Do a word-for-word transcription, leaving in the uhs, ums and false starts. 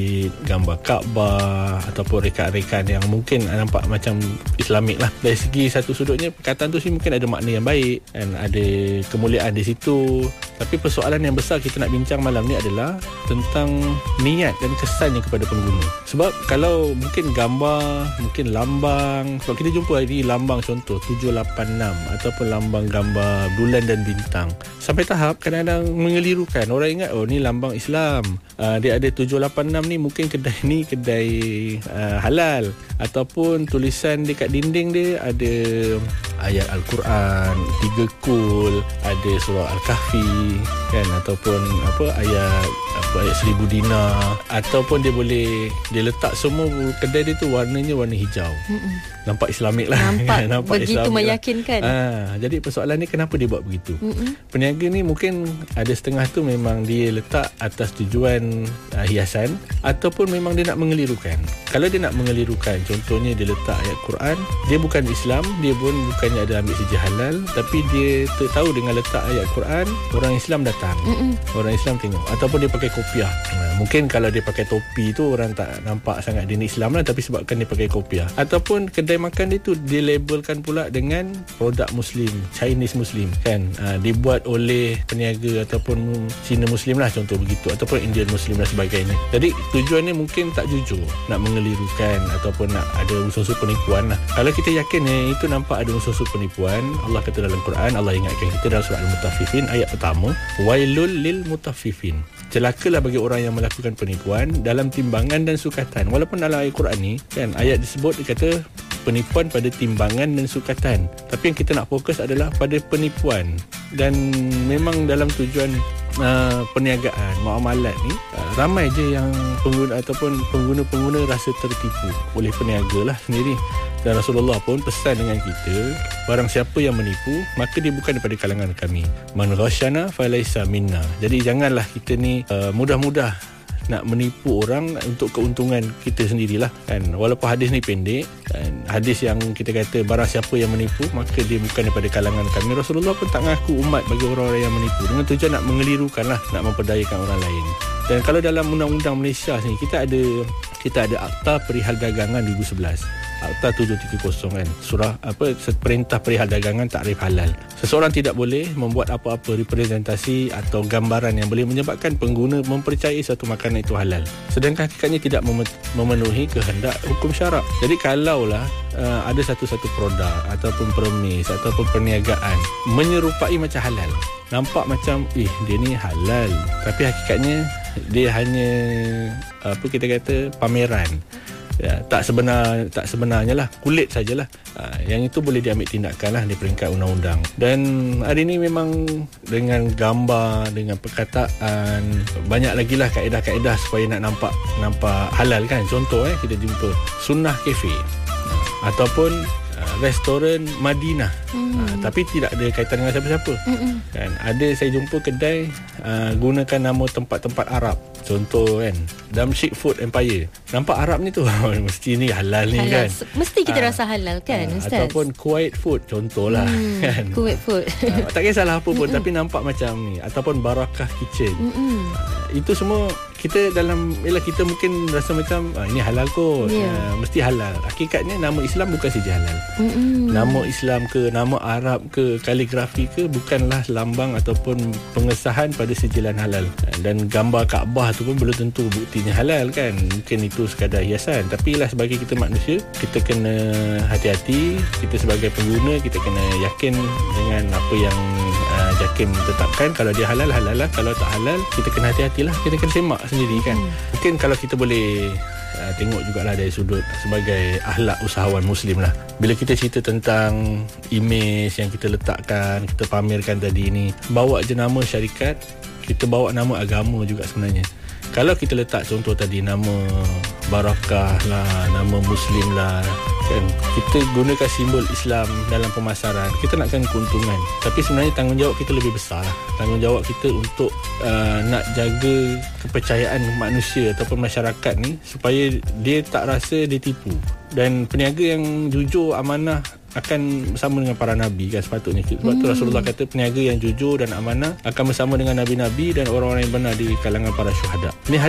gambar Kaabah ataupun rekaan-rekaan yang mungkin nampak macam Islamik lah. Dari segi satu sudutnya perkataan tu sih mungkin ada makna yang baik dan ada kemuliaan di situ. Tapi persoalan yang besar kita nak bincang malam ni adalah tentang niat dan kesannya kepada pengguna. Sebab kalau mungkin gambar, mungkin lambang, sebab kita jumpa hari lambang contoh tujuh lapan enam ataupun lambang gambar bulan dan bintang, sampai tahap kadang-kadang mengelirukan. Orang ingat oh ni lambang Islam, uh, dia ada tujuh lapan enam ni, mungkin kedai ni kedai uh, halal, ataupun tulisan dekat dinding dia ada ayat Al-Quran, tiga kul, ada surah Al-Kahfi kan, ataupun apa ayat apa ayat seribu dinar, ataupun dia boleh dia letak semua kedai dia tu warnanya warna hijau. Mm-mm. Nampak Islamik lah. Nampak, nampak begitu Islamik meyakinkan. Lah. Ha, jadi persoalan ni kenapa dia buat begitu? Mm-mm. Peniaga ni mungkin ada setengah tu memang dia letak atas tujuan uh, hiasan, ataupun memang dia nak mengelirukan. Kalau dia nak mengelirukan, contohnya dia letak ayat Quran, dia bukan Islam, dia pun bukannya ada ambil sijil halal, tapi dia tahu dengan letak ayat Quran, orang Islam datang. Mm-mm. Orang Islam tengok. Ataupun dia pakai kopiah. Nah, mungkin kalau dia pakai topi tu orang tak nampak sangat dia ni Islam lah, tapi sebabkan dia pakai kopiah. Ataupun kedai makan dia tu dia labelkan pula dengan produk Muslim, Chinese Muslim kan, uh, dibuat oleh peniaga ataupun Cina Muslim lah contoh begitu, ataupun Indian Muslim dan sebagainya. Jadi tujuannya mungkin tak jujur, nak mengelirukan ataupun nak ada unsur-unsur penipuan lah. Kalau kita yakin eh, itu nampak ada unsur-unsur penipuan, Allah kata dalam Quran, Allah ingatkan kita dalam surah Al-Mutaffifin ayat pertama, wailul lil mutaffifin, celakalah bagi orang yang melakukan penipuan dalam timbangan dan sukatan. Walaupun dalam ayat Quran ni kan, ayat disebut dia kata penipuan pada timbangan dan sukatan, tapi yang kita nak fokus adalah pada penipuan. Dan memang dalam tujuan uh, perniagaan, muamalat ni, uh, ramai je yang pengguna ataupun pengguna-pengguna rasa tertipu oleh peniaga lah sendiri. Dan Rasulullah pun pesan dengan kita, barang siapa yang menipu, maka dia bukan daripada kalangan kami. Man ghasyana falaisa minna. Jadi janganlah kita ni uh, mudah-mudah nak menipu orang untuk keuntungan kita sendirilah kan. Walaupun hadis ni pendek, kan, hadis yang kita kata barang siapa yang menipu maka dia bukan daripada kalangan kami, Rasulullah pun tak ngaku umat bagi orang-orang yang menipu dengan tujuan nak mengelirukan lah, nak memperdayakan orang lain. Dan kalau dalam undang-undang Malaysia ni kita ada kita ada Akta Perihal Dagangan dua ribu sebelas, Akta tujuh tiga kosong kan, surah apa Perintah Perihal Dagangan Takrif Halal. Seseorang tidak boleh membuat apa-apa representasi atau gambaran yang boleh menyebabkan pengguna mempercayai satu makanan itu halal, sedangkan hakikatnya tidak memenuhi kehendak hukum syarak. Jadi kalaulah uh, ada satu-satu produk ataupun permis ataupun perniagaan menyerupai macam halal, nampak macam eh dia ni halal, tapi hakikatnya dia hanya apa kita kata pameran, ya, tak sebenar tak sebenarnya lah, kulit sajalah. Ha, yang itu boleh diambil tindakan lah di peringkat undang-undang. Dan hari ini memang dengan gambar, dengan perkataan, banyak lagi lah kaedah-kaedah supaya nak nampak nampak halal kan. Contoh eh kita jumpa Sunnah Cafe ataupun uh, restoran Madinah, hmm. uh, tapi tidak ada kaitan dengan siapa-siapa. Mm-mm. Kan ada saya jumpa kedai uh, gunakan nama tempat-tempat Arab. Contoh kan, Damsyik Food Empire, nampak Arab ni tu mesti ni halal ni halal. Kan mesti kita ha, rasa halal kan, ha, Ustaz. Ataupun Kuwait Food contohlah, hmm, kan Kuwait Food ha, tak kisahlah apa pun, tapi nampak macam ni. Ataupun Barakah Kitchen, ha, itu semua kita dalam, ialah kita mungkin rasa macam ah, ini halal kot, yeah. uh, mesti halal. Hakikatnya nama Islam bukan saja halal. Mm-mm. Nama Islam ke, nama Arab ke, kaligrafi ke, bukanlah lambang ataupun pengesahan pada sijilan halal. Dan gambar Kaabah tu pun belum tentu buktinya halal kan. Mungkin itu sekadar hiasan. Tapi lah sebagai kita manusia, kita kena hati-hati. Kita sebagai pengguna, kita kena yakin dengan apa yang uh, JAKIM tetapkan. Kalau dia halal, halal lah. Kalau tak halal, kita kena hati-hatilah. Kita kena semak sendiri kan. Hmm. Mungkin kalau kita boleh uh, tengok jugalah dari sudut sebagai akhlak usahawan Muslim lah. Bila kita cerita tentang imej yang kita letakkan, kita pamerkan tadi ni, bawa je nama syarikat, kita bawa nama agama juga sebenarnya. Kalau kita letak contoh tadi nama Barakah lah, nama Muslim lah kan, kita gunakan simbol Islam dalam pemasaran, kita nakkan keuntungan, tapi sebenarnya tanggungjawab kita lebih besar lah. Tanggungjawab kita untuk uh, nak jaga kepercayaan manusia ataupun masyarakat ni supaya dia tak rasa ditipu. Dan peniaga yang jujur, amanah akan bersama dengan para Nabi kan sepatutnya. Sebab hmm. tu Rasulullah kata peniaga yang jujur dan amanah akan bersama dengan Nabi-Nabi dan orang-orang yang benar di kalangan para syuhada. Ini